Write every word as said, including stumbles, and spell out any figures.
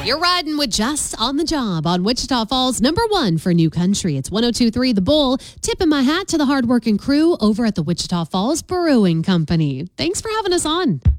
You're riding with Jess on the job on Wichita Falls, number one for New Country. It's one oh two point three The Bull. Tipping my hat to the hardworking crew over at the Wichita Falls Brewing Company. Thanks for having us on.